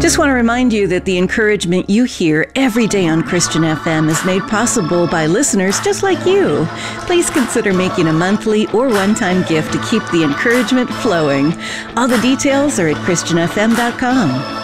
Just want to remind you that the encouragement you hear every day on Christian FM is made possible by listeners just like you. Please consider making a monthly or one-time gift to keep the encouragement flowing. All the details are at ChristianFM.com.